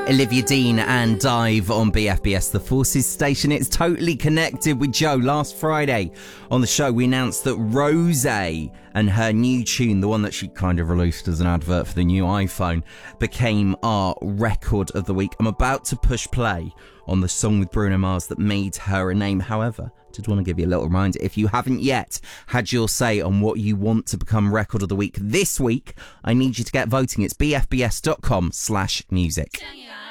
Olivia Dean and Dive on BFBS, the Forces station. It's totally connected with Joe. Last Friday on the show, we announced that Rosé and her new tune, the one that she kind of released as an advert for the new iPhone, became our record of the week. I'm about to push play on the song with Bruno Mars that made her a name. However, I did want to give you a little reminder. If you haven't yet had your say on what you want to become record of the week this week, I need you to get voting. It's bfbs.com/music.